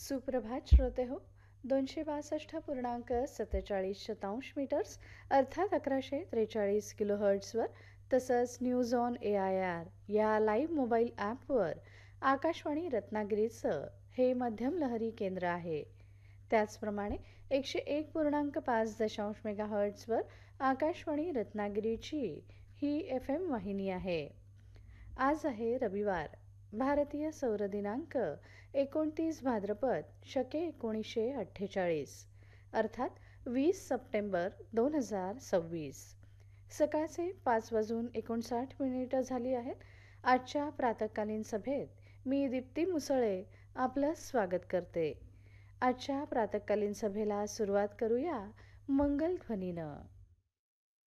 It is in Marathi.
सुप्रभात श्रोते हो. 262.47 मीटर्स अर्थात 1143 किलोहर्ट्झवर तसंच न्यूज ऑन AIR या लाईव्ह मोबाईल ॲपवर आकाशवाणी रत्नागिरीचं हे मध्यम लहरी केंद्र आहे. त्याचप्रमाणे 101.5 मेगाहर्ट्झवर आकाशवाणी रत्नागिरीची ही FM वाहिनी आहे. आज आहे रविवार. भारतीय सौर दिनांक 29 भाद्रपद शके 1948 अर्थात 20 सप्टेंबर 2026. सकाळचे 5:59 झाली आहेत. आजच्या प्रातःकालीन सभेत मी दीप्ती मुसळे आपलं स्वागत करते. आजच्या प्रातःकालीन सभेला सुरुवात करूया मंगल ध्वनीनं.